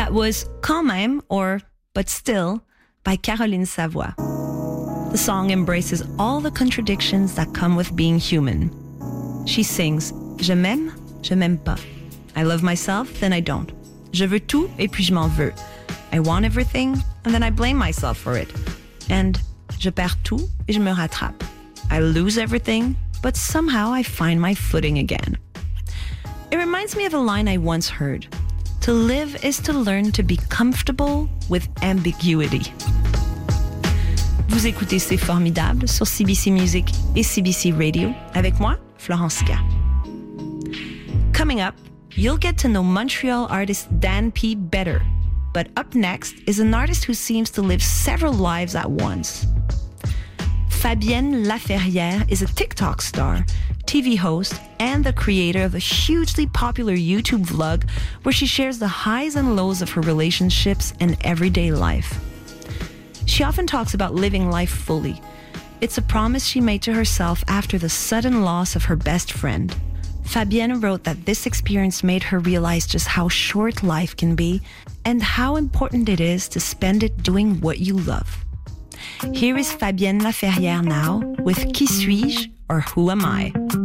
That was Quand même, or But Still, by Caroline Savoie. The song embraces all the contradictions that come with being human. She sings, Je m'aime pas. I love myself, then I don't. Je veux tout, et puis je m'en veux. I want everything, and then I blame myself for it. And je perds tout, et je me rattrape. I lose everything, but somehow I find my footing again. It reminds me of a line I once heard. To live is to learn to be comfortable with ambiguity. Vous écoutez C'est Formidable sur CBC Music et CBC Radio avec moi, Florence Sika. Coming up, you'll get to know Montreal artist Dan P. better. But up next is an artist who seems to live several lives at once. Fabienne Laferrière is a TikTok star, TV host, and the creator of a hugely popular YouTube vlog where she shares the highs and lows of her relationships and everyday life. She often talks about living life fully. It's a promise she made to herself after the sudden loss of her best friend. Fabienne wrote that this experience made her realize just how short life can be and how important it is to spend it doing what you love. Here is Fabienne Laferrière now with Qui suis-je or Who am I?